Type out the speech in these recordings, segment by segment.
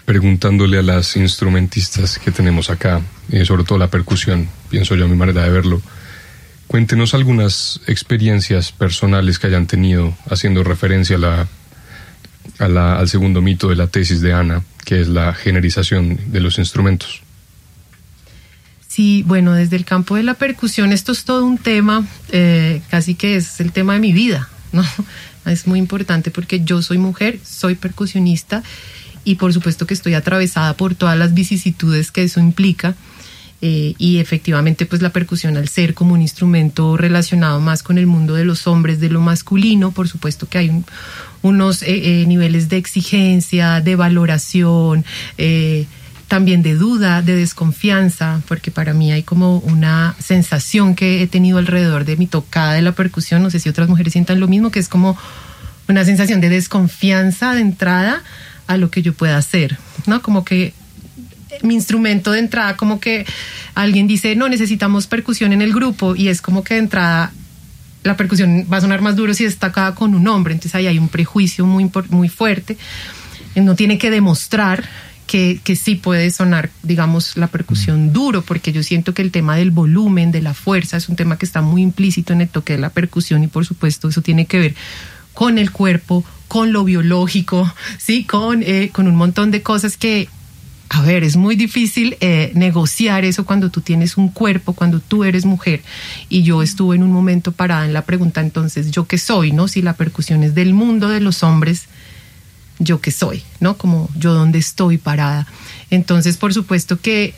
preguntándole a las instrumentistas que tenemos acá, sobre todo la percusión, pienso yo a mi manera de verlo, cuéntenos algunas experiencias personales que hayan tenido haciendo referencia al segundo mito de la tesis de Ana, que es la generización de los instrumentos. Sí, bueno, desde el campo de la percusión esto es todo un tema, casi que es el tema de mi vida, ¿no? Es muy importante porque yo soy mujer, soy percusionista y por supuesto que estoy atravesada por todas las vicisitudes que eso implica. Y efectivamente pues la percusión, al ser como un instrumento relacionado más con el mundo de los hombres, de lo masculino, por supuesto que hay unos niveles de exigencia, de valoración, también de duda, de desconfianza, porque para mí hay como una sensación que he tenido alrededor de mi tocada de la percusión, no sé si otras mujeres sientan lo mismo, que es como una sensación de desconfianza de entrada a lo que yo pueda hacer, ¿no? Como que mi instrumento de entrada, como que alguien dice, no, necesitamos percusión en el grupo, y es como que de entrada la percusión va a sonar más duro si está tocada con un hombre, entonces ahí hay un prejuicio muy fuerte. Uno tiene que demostrar que sí puede sonar, digamos, la percusión duro, porque yo siento que el tema del volumen, de la fuerza, es un tema que está muy implícito en el toque de la percusión, y por supuesto eso tiene que ver con el cuerpo, con lo biológico, ¿sí? Con un montón de cosas que, a ver, es muy difícil negociar eso cuando tú tienes un cuerpo, cuando tú eres mujer. Y yo estuve en un momento parada en la pregunta, entonces, ¿yo qué soy, no? Si la percusión es del mundo de los hombres, ¿yo qué soy, no? Como yo dónde estoy parada. Entonces, por supuesto que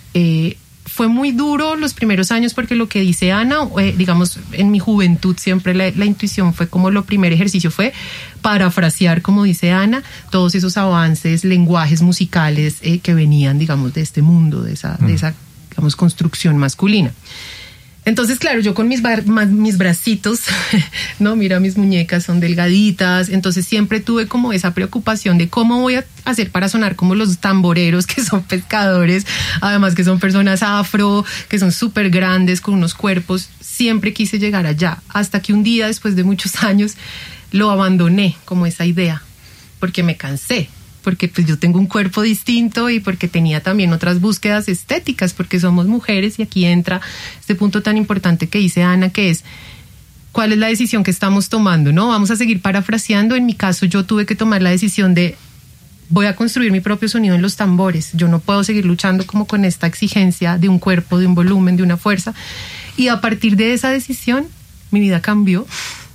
fue muy duro los primeros años, porque lo que dice Ana, digamos, en mi juventud siempre la intuición fue como lo primer ejercicio fue parafrasear, como dice Ana, todos esos avances, lenguajes musicales que venían, digamos, de este mundo, de esa, digamos, construcción masculina. Entonces, claro, yo con mis bracitos, no, mira, mis muñecas son delgaditas, entonces siempre tuve como esa preocupación de cómo voy a hacer para sonar como los tamboreros, que son pescadores, además que son personas afro, que son súper grandes, con unos cuerpos. Siempre quise llegar allá, hasta que un día, después de muchos años, lo abandoné, como esa idea, porque me cansé. Porque pues yo tengo un cuerpo distinto y porque tenía también otras búsquedas estéticas, porque somos mujeres, y aquí entra este punto tan importante que dice Ana, que es ¿cuál es la decisión que estamos tomando? ¿No? Vamos a seguir parafraseando. En mi caso yo tuve que tomar la decisión de voy a construir mi propio sonido en los tambores. Yo no puedo seguir luchando como con esta exigencia de un cuerpo, de un volumen, de una fuerza. Y a partir de esa decisión mi vida cambió,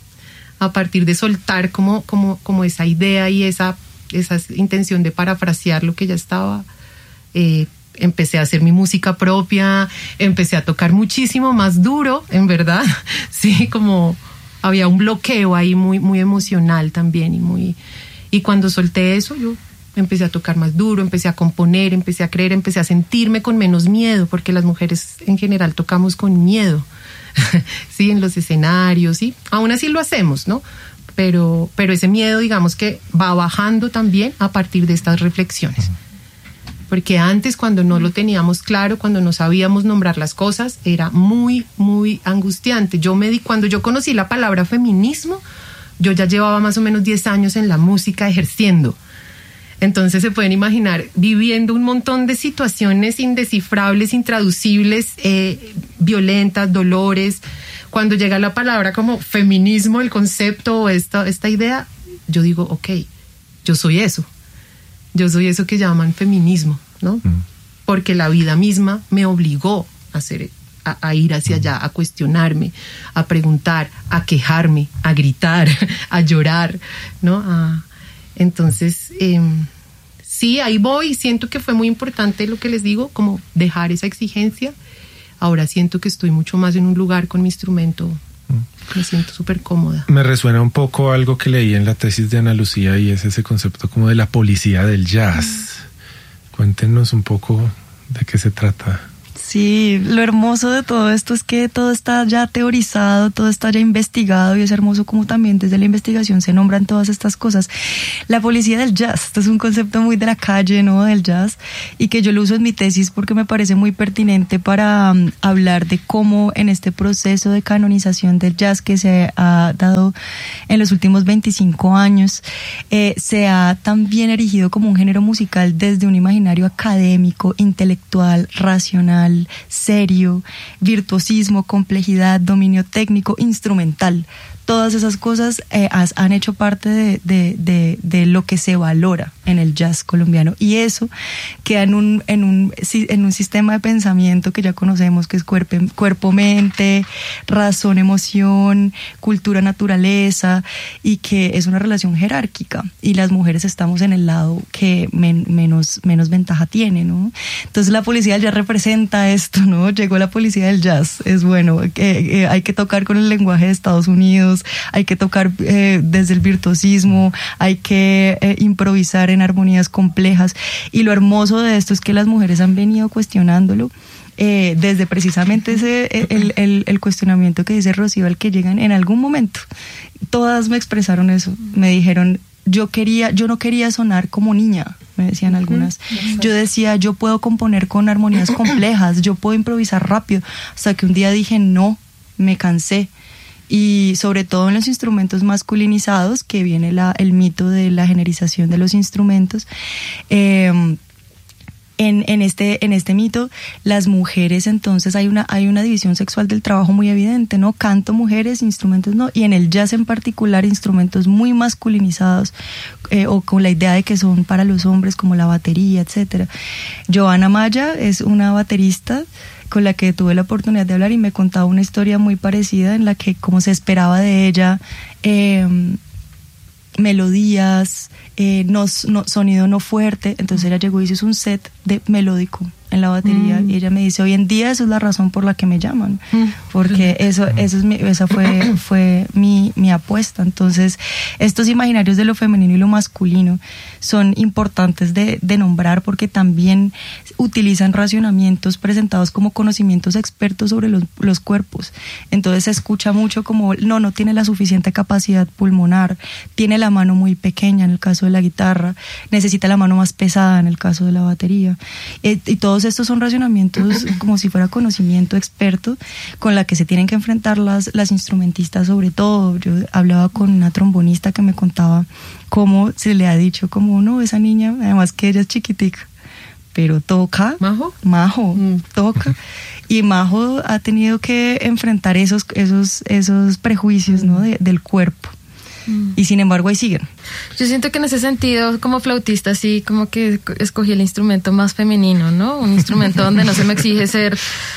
a partir de soltar como esa idea y esa intención de parafrasear lo que ya estaba. Empecé a hacer mi música propia, empecé a tocar muchísimo más duro, en verdad. Sí, como había un bloqueo ahí muy emocional también, y cuando solté eso yo empecé a tocar más duro, empecé a componer, empecé a creer, empecé a sentirme con menos miedo, porque las mujeres en general tocamos con miedo. Sí, en los escenarios, sí, aún así lo hacemos, ¿no? Pero ese miedo, digamos, que va bajando también a partir de estas reflexiones. Porque antes, cuando no lo teníamos claro, cuando no sabíamos nombrar las cosas, era muy angustiante. Cuando yo conocí la palabra feminismo, yo ya llevaba más o menos 10 años en la música ejerciendo. Entonces se pueden imaginar viviendo un montón de situaciones indescifrables, intraducibles, violentas, dolores. Cuando llega la palabra como feminismo, el concepto o esta idea, yo digo, ok, yo soy eso que llaman feminismo, ¿no? Porque la vida misma me obligó a ir hacia allá, a cuestionarme, a preguntar, a quejarme, a gritar, a llorar, ¿no? Entonces, sí, ahí voy. Siento que fue muy importante lo que les digo, como dejar esa exigencia. Ahora siento que estoy mucho más en un lugar con mi instrumento. Me siento súper cómoda. Me resuena un poco algo que leí en la tesis de Ana Lucía, y es ese concepto como de la policía del jazz. Cuéntenos un poco de qué se trata. Sí, lo hermoso de todo esto es que todo está ya teorizado, todo está ya investigado, y es hermoso como también desde la investigación se nombran todas estas cosas. La policía del jazz, esto es un concepto muy de la calle, ¿no? Del jazz, y que yo lo uso en mi tesis porque me parece muy pertinente para hablar de cómo en este proceso de canonización del jazz que se ha dado en los últimos 25 años, se ha también erigido como un género musical desde un imaginario académico, intelectual, racional, serio, virtuosismo, complejidad, dominio técnico, instrumental. Todas esas cosas han hecho parte de lo que se valora en el jazz colombiano, y eso queda en un sistema de pensamiento que ya conocemos, que es cuerpo-mente, razón-emoción, cultura-naturaleza, y que es una relación jerárquica, y las mujeres estamos en el lado que menos ventaja tiene, ¿no? Entonces la policía del jazz representa esto, ¿no? Llegó la policía del jazz, es bueno, hay que tocar con el lenguaje de Estados Unidos, hay que tocar desde el virtuosismo, hay que improvisar en armonías complejas, y lo hermoso de esto es que las mujeres han venido cuestionándolo desde precisamente el cuestionamiento que dice Rocío, al que llegan en algún momento. Todas me expresaron eso, me dijeron, yo no quería sonar como niña, me decían algunas. Yo decía, yo puedo componer con armonías complejas, yo puedo improvisar rápido, hasta que un día dije, no, me cansé. Y sobre todo en los instrumentos masculinizados, que viene el mito de la generización de los instrumentos, en este mito, las mujeres, entonces hay una división sexual del trabajo muy evidente, ¿no? Canto mujeres, instrumentos no, y en el jazz en particular instrumentos muy masculinizados, o con la idea de que son para los hombres, como la batería, etcétera. Joana Maya es una baterista con la que tuve la oportunidad de hablar, y me contaba una historia muy parecida en la que, como se esperaba de ella, melodías, sonido no fuerte, entonces ella llegó y hizo un set de melódico en la batería, y ella me dice, hoy en día esa es la razón por la que me llaman, porque esa fue mi apuesta. Entonces estos imaginarios de lo femenino y lo masculino son importantes de nombrar, porque también utilizan racionamientos presentados como conocimientos expertos sobre los cuerpos. Entonces se escucha mucho como, no tiene la suficiente capacidad pulmonar, tiene la mano muy pequeña en el caso de la guitarra, necesita la mano más pesada en el caso de la batería, y todos estos son racionamientos como si fuera conocimiento experto con la que se tienen que enfrentar las instrumentistas. Sobre todo, yo hablaba con una trombonista que me contaba cómo se le ha dicho como, no, esa niña, además que ella es chiquitica, pero toca, Majo, toca, y Majo ha tenido que enfrentar esos prejuicios, ¿no? del cuerpo. Y sin embargo ahí siguen. Yo siento que en ese sentido, como flautista, sí, como que escogí el instrumento más femenino, ¿no? Un instrumento donde no se me exige ser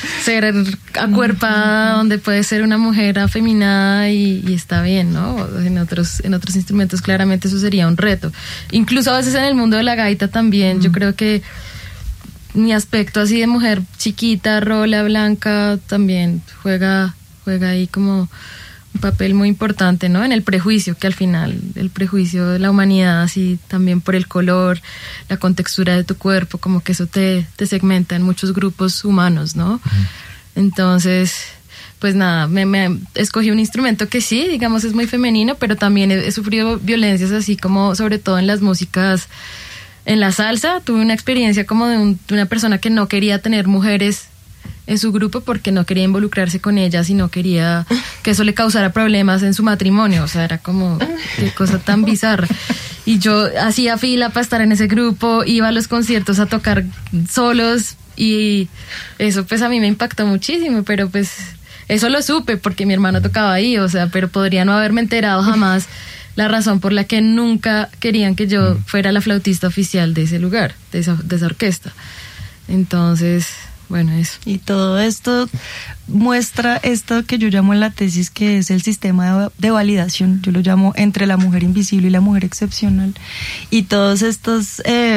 acuerpada, donde puede ser una mujer afeminada y está bien, ¿no? En otros instrumentos claramente eso sería un reto. Incluso a veces en el mundo de la gaita también, yo creo que mi aspecto así de mujer chiquita, rola, blanca, también juega ahí como un papel muy importante, ¿no? En el prejuicio, que al final el prejuicio de la humanidad, así también por el color, la contextura de tu cuerpo, como que eso te segmenta en muchos grupos humanos, ¿no? Entonces, pues nada, me escogí un instrumento que sí, digamos, es muy femenino, pero también he sufrido violencias así como, sobre todo en las músicas, en la salsa. Tuve una experiencia como de una persona que no quería tener mujeres en su grupo porque no quería involucrarse con ellas y no quería que eso le causara problemas en su matrimonio. O sea, era como, qué cosa tan bizarra. Y yo hacía fila para estar en ese grupo, iba a los conciertos a tocar solos, y eso pues a mí me impactó muchísimo, pero pues eso lo supe porque mi hermano tocaba ahí, o sea, pero podría no haberme enterado jamás la razón por la que nunca querían que yo fuera la flautista oficial de ese lugar, de esa orquesta. Entonces, bueno, eso. Y todo esto muestra esto que yo llamo en la tesis, que es el sistema de validación. Yo lo llamo entre la mujer invisible y la mujer excepcional. Y todos estos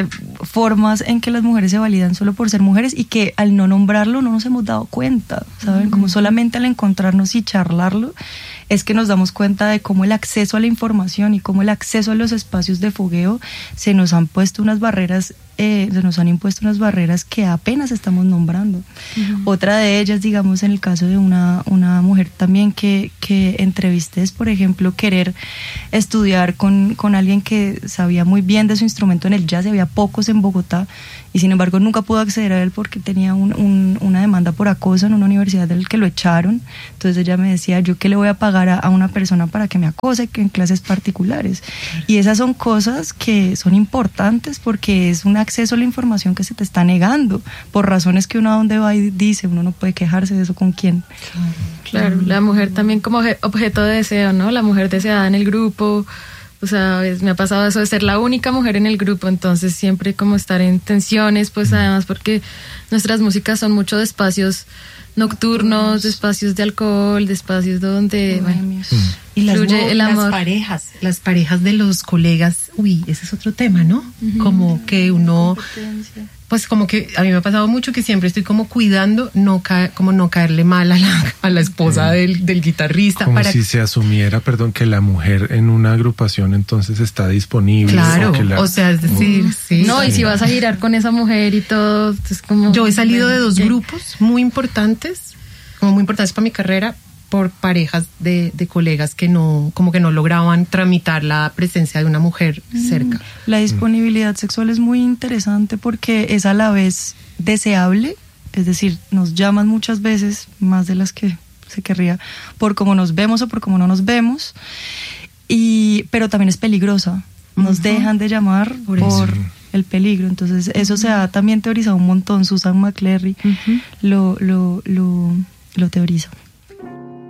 formas en que las mujeres se validan solo por ser mujeres y que al no nombrarlo no nos hemos dado cuenta, ¿saben? Como solamente al encontrarnos y charlarlo es que nos damos cuenta de cómo el acceso a la información y cómo el acceso a los espacios de fogueo se nos han puesto unas barreras, se nos han impuesto unas barreras que apenas estamos nombrando. Otra de ellas, digamos, en el caso de una mujer también que entrevisté es, por ejemplo, querer estudiar con alguien que sabía muy bien de su instrumento en el jazz, y había pocos en Bogotá, y sin embargo nunca pudo acceder a él porque tenía una demanda por acoso en una universidad del que lo echaron. Entonces ella me decía, ¿yo qué le voy a pagar a una persona para que me acose en clases particulares? Y esas son cosas que son importantes porque es un acceso a la información que se te está negando por razones que uno a donde va y dice, uno no puede quejarse de eso con quién. Claro, la mujer también como objeto de deseo, ¿no? La mujer deseada en el grupo. O sea, me ha pasado eso de ser la única mujer en el grupo, entonces siempre como estar en tensiones, pues además porque nuestras músicas son mucho de espacios nocturnos, de espacios de alcohol, de espacios donde y fluye el amor. Las parejas de los colegas, ese es otro tema, ¿no? Como que uno, pues como que a mí me ha pasado mucho que siempre estoy como cuidando no caerle mal a la esposa del guitarrista. Como si se asumiera, que la mujer en una agrupación entonces está disponible. Claro, o sea, es decir, sí. No, y si vas a girar con esa mujer y todo, es como... Yo he salido de 2 grupos muy importantes para mi carrera, por parejas de colegas que no lograban tramitar la presencia de una mujer cerca. La disponibilidad sexual es muy interesante porque es a la vez deseable, es decir, nos llaman muchas veces, más de las que se querría, por cómo nos vemos o por cómo no nos vemos, pero también es peligrosa, nos dejan de llamar por el peligro. Entonces eso se ha también teorizado un montón. Susan McClary lo teoriza.